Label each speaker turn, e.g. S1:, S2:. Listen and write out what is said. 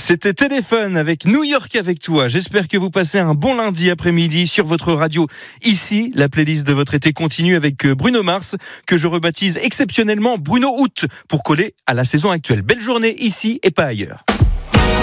S1: C'était Téléphone avec New York avec toi. J'espère que vous passez un bon lundi après-midi sur votre radio. Ici, la playlist de votre été continue avec Bruno Mars, que je rebaptise exceptionnellement Bruno Août, pour coller à la saison actuelle. Belle journée ici et pas ailleurs.